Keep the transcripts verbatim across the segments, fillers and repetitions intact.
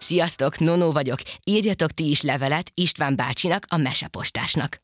Sziasztok, Nonó vagyok. Írjatok ti is levelet István bácsinak, a mesepostásnak.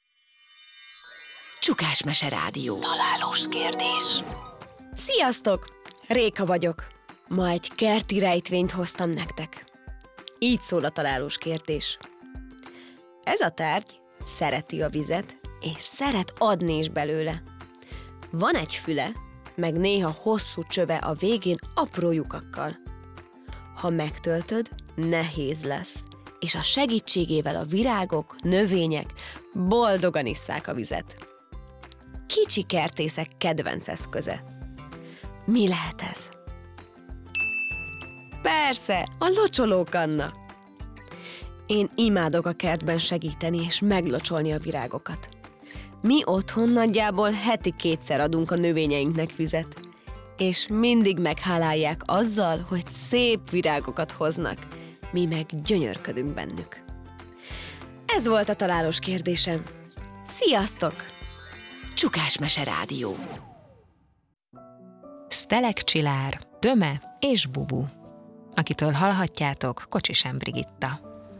Csukás Mese Rádió. Találós kérdés. Sziasztok! Réka vagyok. Ma egy kerti rejtvényt hoztam nektek. Így szól a találós kérdés. Ez a tárgy szereti a vizet, és szeret adni is belőle. Van egy füle, meg néha hosszú csöve a végén apró lyukakkal. Ha megtöltöd, nehéz lesz, és a segítségével a virágok, növények boldogan isszák a vizet. Kicsi kertészek kedvenc eszköze. Mi lehet ez? Persze, a locsolókanna! Én imádok a kertben segíteni és meglocsolni a virágokat. Mi otthon nagyjából heti kétszer adunk a növényeinknek vizet, és mindig meghálálják azzal, hogy szép virágokat hoznak, mi meg gyönyörködünk bennük. Ez volt a találós kérdésem. Sziasztok! Csukás Mese Rádió. Sztelek Csillár, Döme és Bubu. Akitől hallhatjátok, Kocsisem Brigitta.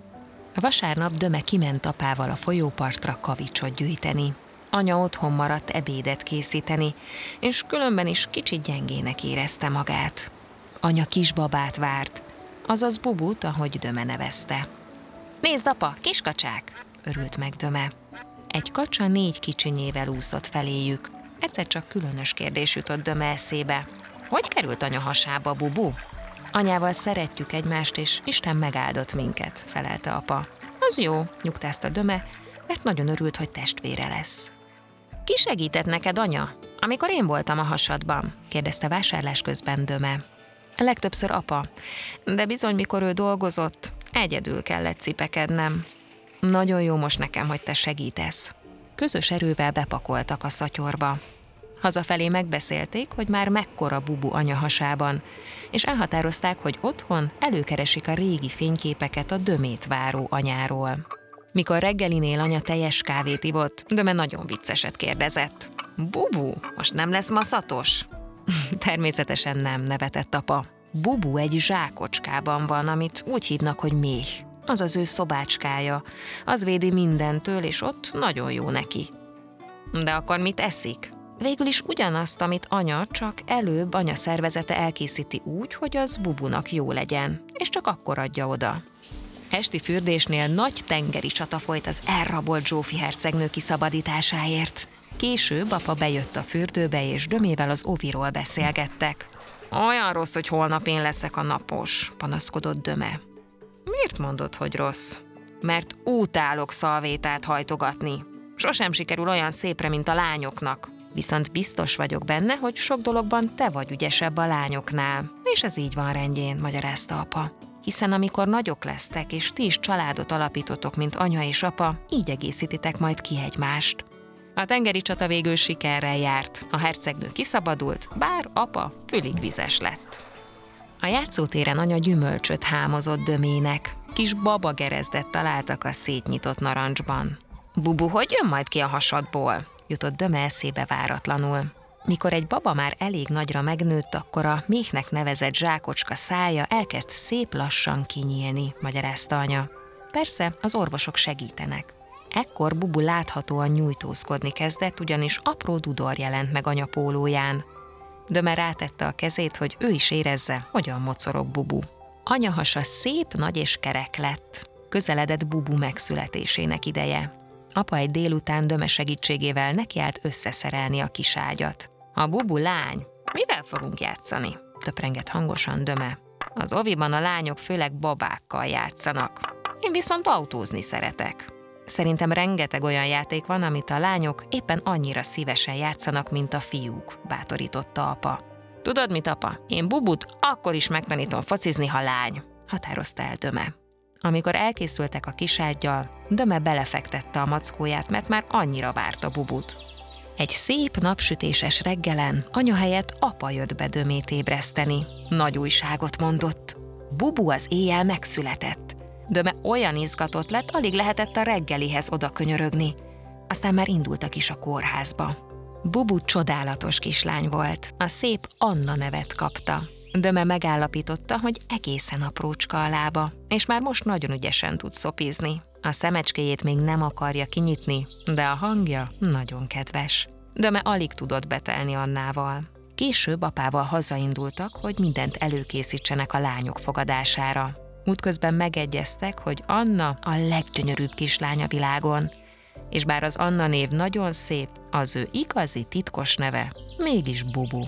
Vasárnap Döme kiment apával a folyópartra kavicsot gyűjteni. Anya otthon maradt ebédet készíteni, és különben is kicsit gyengének érezte magát. Anya kisbabát várt, azaz Bubut, ahogy Döme nevezte. Nézd, apa, kiskacsák! Örült meg Döme. Egy kacsa négy kicsinyével úszott feléjük. Egyszer csak különös kérdés jutott Döme eszébe. Hogy került anya hasába, Bubu? Anyával szeretjük egymást, és Isten megáldott minket, felelte apa. Az jó, nyugtázta Döme, mert nagyon örült, hogy testvére lesz. Ki segített neked, anya, amikor én voltam a hasadban? Kérdezte vásárlás közben Döme. Legtöbbször apa, de bizony, mikor ő dolgozott, egyedül kellett cipekednem. Nagyon jó most nekem, hogy te segítesz. Közös erővel bepakoltak a szatyorba. Hazafelé megbeszélték, hogy már mekkora Bubu anya hasában, és elhatározták, hogy otthon előkeresik a régi fényképeket a Dömét váró anyáról. Mikor reggelinél anya teljes kávét ivott, Döme nagyon vicceset kérdezett. Bubu, most nem lesz maszatos? Természetesen nem, nevetett apa. Bubu egy zsákocskában van, amit úgy hívnak, hogy méh. Az az ő szobácskája. Az védi mindentől, és ott nagyon jó neki. De akkor mit eszik? Végül is ugyanazt, amit anya, csak előbb anya szervezete elkészíti úgy, hogy az Bubunak jó legyen, és csak akkor adja oda. Esti fürdésnél nagy tengeri csata folyt az elrabolt Zsófi hercegnő kiszabadításáért. Később apa bejött a fürdőbe, és Dömével az oviról beszélgettek. Olyan rossz, hogy holnap én leszek a napos, panaszkodott Döme. Miért mondod, hogy rossz? Mert utálok szalvétát hajtogatni. Sosem sikerül olyan szépre, mint a lányoknak. Viszont biztos vagyok benne, hogy sok dologban te vagy ügyesebb a lányoknál. És ez így van rendjén, magyarázta apa. Hiszen amikor nagyok lesztek, és ti is családot alapítotok, mint anya és apa, így egészítitek majd ki egymást. A tengeri csata végül sikerrel járt. A hercegnő kiszabadult, bár apa fülig vizes lett. A játszótéren anya gyümölcsöt hámozott Dömének. Kis babagerezdet találtak a szétnyitott narancsban. Bubu, hogy jön majd ki a hasadból? Jutott Döme eszébe váratlanul. Mikor egy baba már elég nagyra megnőtt, akkor a méhnek nevezett zsákocska szája elkezd szép lassan kinyílni, magyarázta anya. Persze, az orvosok segítenek. Ekkor Bubu láthatóan nyújtózkodni kezdett, ugyanis apró dudor jelent meg anya pólóján. Döme rátette a kezét, hogy ő is érezze, hogyan mocorog Bubu. Anya hasa szép, nagy és kerek lett. Közeledett Bubu megszületésének ideje. Apa egy délután Döme segítségével nekiállt összeszerelni a kis ágyat. A Bubu lány, mivel fogunk játszani? Töprengett hangosan Döme. Az oviban a lányok főleg babákkal játszanak. Én viszont autózni szeretek. Szerintem rengeteg olyan játék van, amit a lányok éppen annyira szívesen játszanak, mint a fiúk, bátorította apa. Tudod mit, apa? Én Bubut akkor is megtanítom focizni, ha lány, határozta el Döme. Amikor elkészültek a kisággyal, Döme belefektette a mackóját, mert már annyira várta Bubut. Egy szép napsütéses reggelen anya helyett apa jött be Dömét ébreszteni. Nagy újságot mondott. Bubu az éjjel megszületett. Döme olyan izgatott lett, alig lehetett a reggelihez oda könyörögni. Aztán már indultak is a kórházba. Bubu csodálatos kislány volt. A szép Anna nevet kapta. Döme megállapította, hogy egészen aprócska a lába, és már most nagyon ügyesen tud szopizni. A szemecskéjét még nem akarja kinyitni, de a hangja nagyon kedves. Döme alig tudott betelni Annával. Később apával hazaindultak, hogy mindent előkészítsenek a lányok fogadására. Útközben megegyeztek, hogy Anna a leggyönyörűbb kislány a világon, és bár az Anna név nagyon szép, az ő igazi titkos neve mégis Bubu.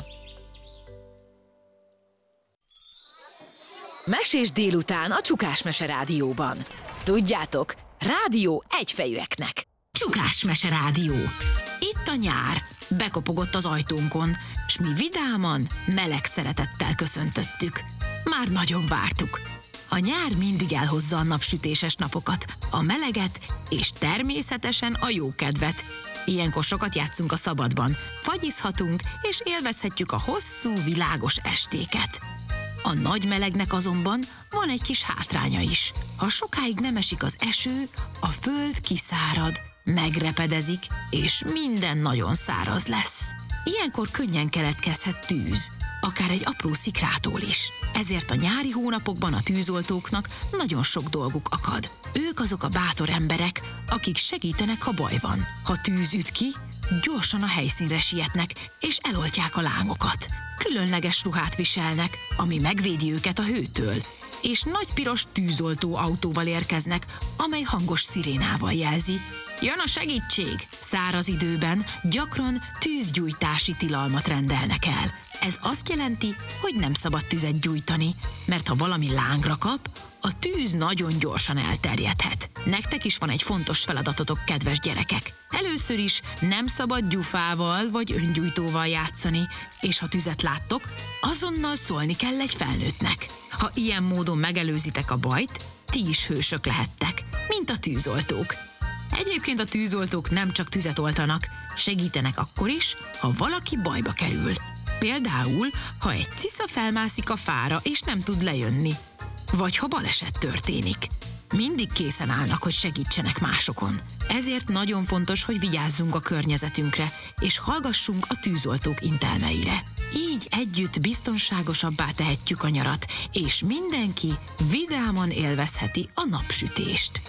Mesés délután a Csukás Mese Rádióban. Tudjátok, rádió egyfejűeknek. Csukás Mese Rádió. Itt a nyár. Bekopogott az ajtónkon, s mi vidáman, meleg szeretettel köszöntöttük. Már nagyon vártuk. A nyár mindig elhozza a napsütéses napokat, a meleget és természetesen a jókedvet. Ilyenkor sokat játszunk a szabadban, fagyizhatunk és élvezhetjük a hosszú, világos estéket. A nagy melegnek azonban van egy kis hátránya is. Ha sokáig nem esik az eső, a föld kiszárad, megrepedezik, és minden nagyon száraz lesz. Ilyenkor könnyen keletkezhet tűz, akár egy apró szikrától is. Ezért a nyári hónapokban a tűzoltóknak nagyon sok dolguk akad. Ők azok a bátor emberek, akik segítenek, ha baj van. Ha tűz üt ki, gyorsan a helyszínre sietnek, és eloltják a lángokat. Különleges ruhát viselnek, ami megvédi őket a hőtől, és nagy piros tűzoltó autóval érkeznek, amely hangos szirénával jelzi: jön a segítség! Száraz időben gyakran tűzgyújtási tilalmat rendelnek el. Ez azt jelenti, hogy nem szabad tüzet gyújtani, mert ha valami lángra kap, a tűz nagyon gyorsan elterjedhet. Nektek is van egy fontos feladatotok, kedves gyerekek. Először is nem szabad gyufával vagy öngyújtóval játszani, és ha tüzet láttok, azonnal szólni kell egy felnőttnek. Ha ilyen módon megelőzitek a bajt, ti is hősök lehettek, mint a tűzoltók. Egyébként a tűzoltók nem csak tüzet oltanak, segítenek akkor is, ha valaki bajba kerül. Például, ha egy cica felmászik a fára és nem tud lejönni, vagy ha baleset történik. Mindig készen állnak, hogy segítsenek másokon. Ezért nagyon fontos, hogy vigyázzunk a környezetünkre, és hallgassunk a tűzoltók intelmeire. Így együtt biztonságosabbá tehetjük a nyarat, és mindenki vidáman élvezheti a napsütést.